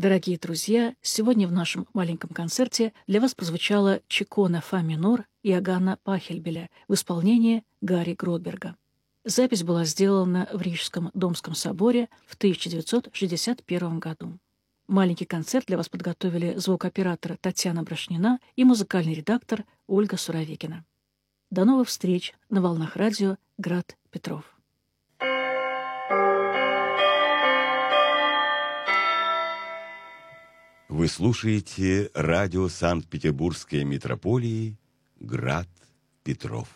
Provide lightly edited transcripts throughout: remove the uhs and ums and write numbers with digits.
Дорогие друзья, сегодня в нашем маленьком концерте для вас прозвучала Чикона фа минор Иоганна Пахельбеля в исполнении Гарри Гродберга. Запись была сделана в Рижском Домском соборе в 1961 году. Маленький концерт для вас подготовили звукооператор Татьяна Брашнина и музыкальный редактор Ольга Суровикина. До новых встреч на волнах радио «Град Петров». Вы слушаете радио Санкт-Петербургской митрополии «Град Петров».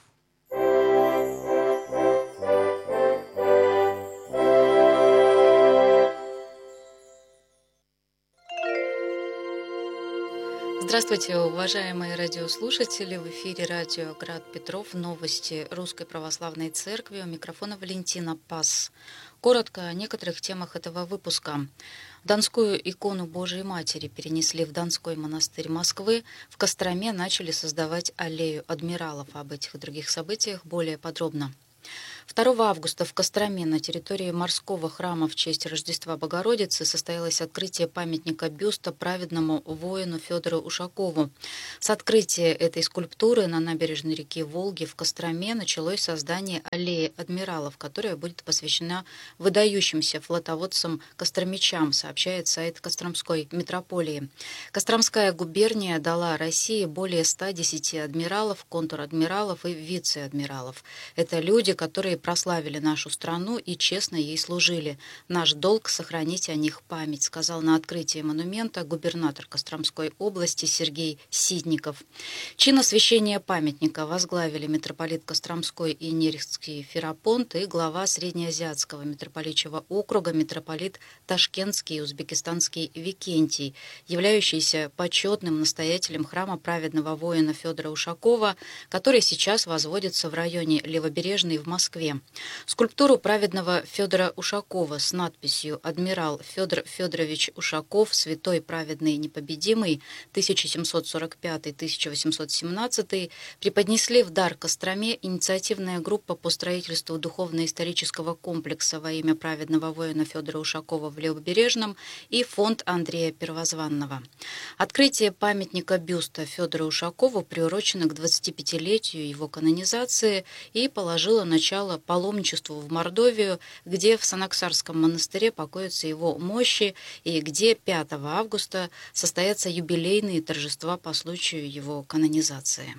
Здравствуйте, уважаемые радиослушатели! В эфире радио «Град Петров», новости Русской Православной Церкви. У микрофона Валентина Пас. Коротко о некоторых темах этого выпуска. Донскую икону Божией Матери перенесли в Донской монастырь Москвы. В Костроме начали создавать аллею адмиралов. Об этих и других событиях более подробно. 2 августа в Костроме на территории морского храма в честь Рождества Богородицы состоялось открытие памятника бюста праведному воину Федору Ушакову. С открытия этой скульптуры на набережной реки Волги в Костроме началось создание аллеи адмиралов, которая будет посвящена выдающимся флотоводцам-костромичам, сообщает сайт Костромской митрополии. Костромская губерния дала России более 110 адмиралов, контр-адмиралов и вице-адмиралов. Это люди, которые прославили нашу страну и честно ей служили. Наш долг — сохранить о них память, сказал на открытии монумента губернатор Костромской области Сергей Сидников. Чин освящения памятника возглавили митрополит Костромской и Нерехтский Ферапонт и глава Среднеазиатского митрополичьего округа митрополит Ташкентский и Узбекистанский Викентий, являющийся почетным настоятелем храма праведного воина Федора Ушакова, который сейчас возводится в районе Левобережный в Москве. Скульптуру праведного Федора Ушакова с надписью «Адмирал Федор Федорович Ушаков, святой праведный непобедимый, 1745-1817» преподнесли в дар Костроме инициативная группа по строительству духовно-исторического комплекса во имя праведного воина Федора Ушакова в Левобережном и фонд Андрея Первозванного. Открытие памятника бюста Федора Ушакову приурочено к 25-летию его канонизации и положило начало паломничеству в Мордовию, где в Санаксарском монастыре покоятся его мощи и где 5 августа состоятся юбилейные торжества по случаю его канонизации.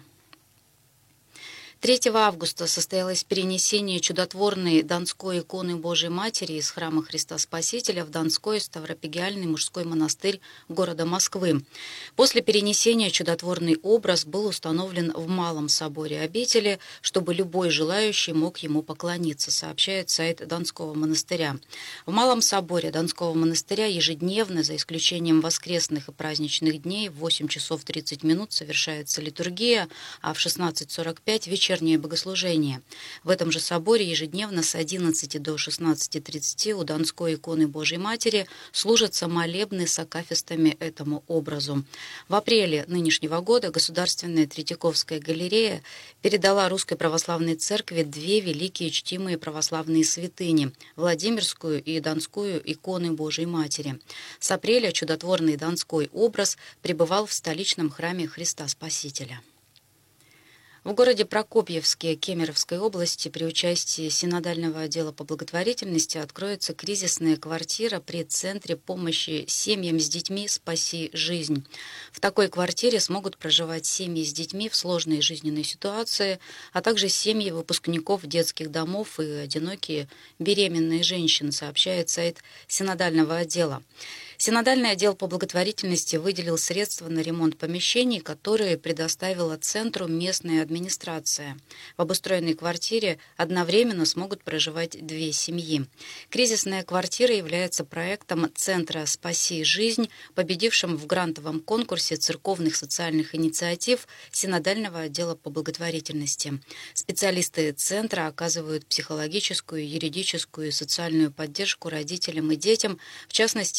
3 августа состоялось перенесение чудотворной Донской иконы Божией Матери из храма Христа Спасителя в Донской Ставропигиальный мужской монастырь города Москвы. После перенесения чудотворный образ был установлен в Малом соборе обители, чтобы любой желающий мог ему поклониться, сообщает сайт Донского монастыря. В Малом соборе Донского монастыря ежедневно, за исключением воскресных и праздничных дней, в 8 часов 30 минут совершается литургия, а в 16:45 вечернее богослужение. В этом же соборе ежедневно с 11 до 16:30 у Донской иконы Божией Матери служатся молебны с акафистами этому образу. В апреле нынешнего года Государственная Третьяковская галерея передала Русской Православной Церкви 2 великие чтимые православные святыни – Владимирскую и Донскую иконы Божией Матери. С апреля чудотворный Донской образ пребывал в столичном храме Христа Спасителя. В городе Прокопьевске Кемеровской области при участии Синодального отдела по благотворительности откроется кризисная квартира при Центре помощи семьям с детьми «Спаси жизнь». В такой квартире смогут проживать семьи с детьми в сложной жизненной ситуации, а также семьи выпускников детских домов и одинокие беременные женщины, сообщает сайт Синодального отдела. Синодальный отдел по благотворительности выделил средства на ремонт помещений, которые предоставила Центру местная администрация. В обустроенной квартире одновременно смогут проживать 2 семьи. Кризисная квартира является проектом Центра «Спаси жизнь», победившим в грантовом конкурсе церковных социальных инициатив Синодального отдела по благотворительности. Специалисты Центра оказывают психологическую, юридическую и социальную поддержку родителям и детям, в частности, выдают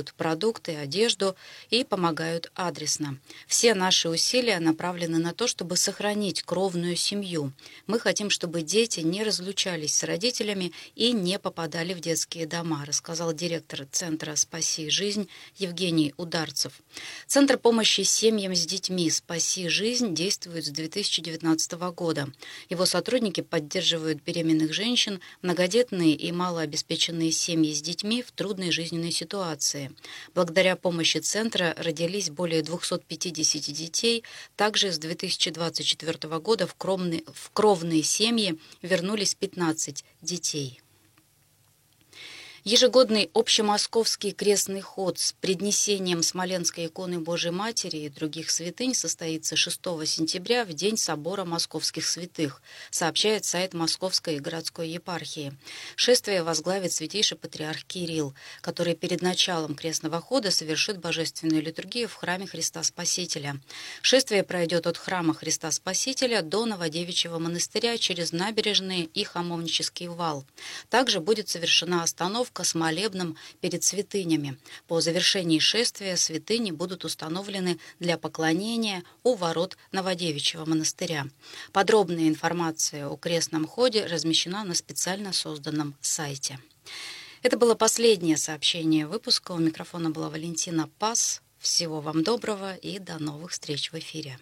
передают продукты, одежду и помогают адресно. Все наши усилия направлены на то, чтобы сохранить кровную семью. Мы хотим, чтобы дети не разлучались с родителями и не попадали в детские дома, рассказал директор Центра «Спаси жизнь» Евгений Ударцев. Центр помощи семьям с детьми «Спаси жизнь» действует с 2019 года. Его сотрудники поддерживают беременных женщин, многодетные и малообеспеченные семьи с детьми в трудной жизненной ситуации. Благодаря помощи Центра родились более 250 детей. Также с 2024 года в кровные семьи вернулись 15 детей. Ежегодный общемосковский крестный ход с преднесением Смоленской иконы Божией Матери и других святынь состоится 6 сентября в день собора московских святых, сообщает сайт Московской городской епархии. Шествие возглавит святейший патриарх Кирилл, который перед началом крестного хода совершит божественную литургию в храме Христа Спасителя. Шествие пройдет от храма Христа Спасителя до Новодевичьего монастыря через набережные и Хамовнический вал. Также будет совершена остановка с молебном перед святынями. По завершении шествия святыни будут установлены для поклонения у ворот Новодевичьего монастыря. Подробная информация о крестном ходе размещена на специально созданном сайте. Это было последнее сообщение выпуска. У микрофона была Валентина Пас. Всего вам доброго и до новых встреч в эфире.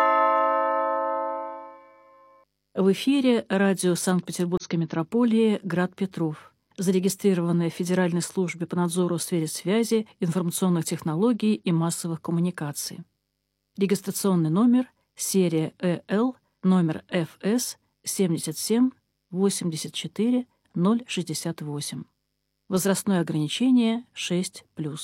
В эфире радио Санкт-Петербургской митрополии «Град Петров», зарегистрированное в Федеральной службе по надзору в сфере связи, информационных технологий и массовых коммуникаций. Регистрационный номер, серия ЭЛ, номер ФС 77 84 068. Возрастное ограничение 6+.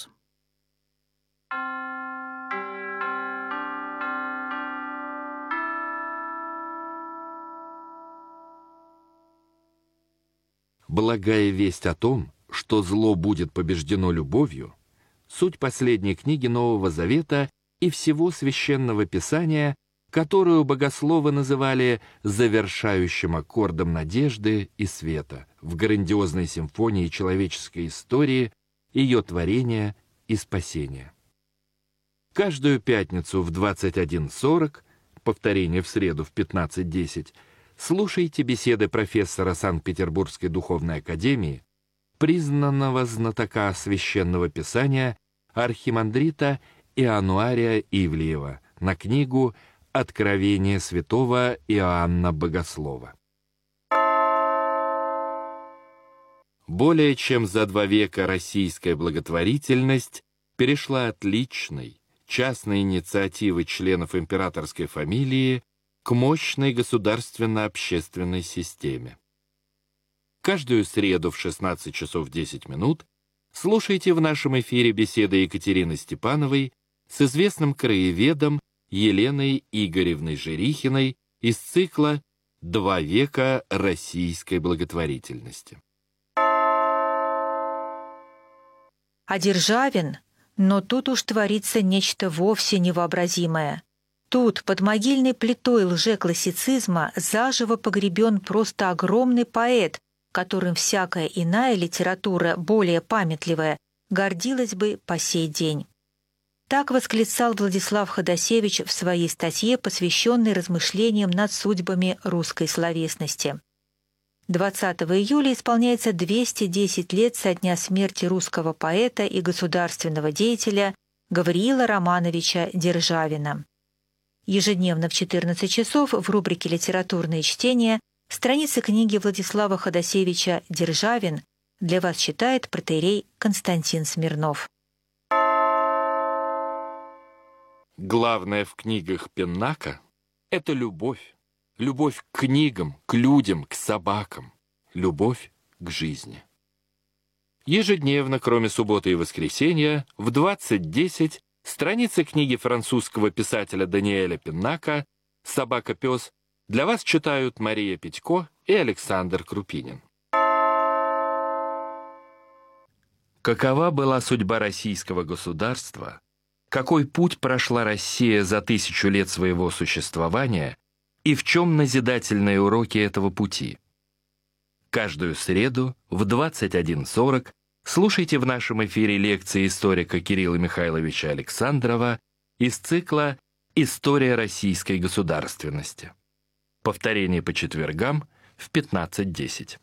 Благая весть о том, что зло будет побеждено любовью, суть последней книги Нового Завета и всего Священного Писания, которую богословы называли завершающим аккордом надежды и света в грандиозной симфонии человеческой истории, ее творения и спасения. Каждую пятницу в 21:40, повторение в среду в 15:10, слушайте беседы профессора Санкт-Петербургской духовной академии, признанного знатока Священного Писания архимандрита Иоаннуария Ивлеева на книгу «Откровение святого Иоанна Богослова». Более чем за 2 века российская благотворительность перешла от личной, частной инициативы членов императорской фамилии к мощной государственно-общественной системе. Каждую среду в 16 часов 10 минут слушайте в нашем эфире беседы Екатерины Степановой с известным краеведом Еленой Игоревной Жирихиной из цикла «2 века российской благотворительности». А Державин, но тут уж творится нечто вовсе невообразимое. Тут, под могильной плитой лжеклассицизма, заживо погребен просто огромный поэт, которым всякая иная литература, более памятливая, гордилась бы по сей день. Так восклицал Владислав Ходосевич в своей статье, посвященной размышлениям над судьбами русской словесности. 20 июля исполняется 210 лет со дня смерти русского поэта и государственного деятеля Гавриила Романовича Державина. Ежедневно в 14 часов в рубрике «Литературные чтения» страницы книги Владислава Ходосевича «Державин» для вас читает протоиерей Константин Смирнов. Главное в книгах Пеннака — это любовь. Любовь к книгам, к людям, к собакам. Любовь к жизни. Ежедневно, кроме субботы и воскресенья, в 20:10 страницы книги французского писателя Даниэля Пеннака «Собака-пес» для вас читают Мария Петько и Александр Крупинин. Какова была судьба российского государства? Какой путь прошла Россия за 1000 лет своего существования? И в чем назидательные уроки этого пути? Каждую среду в 21:40 Слушайте в нашем эфире лекции историка Кирилла Михайловича Александрова из цикла «История российской государственности». Повторение по четвергам в 15:10.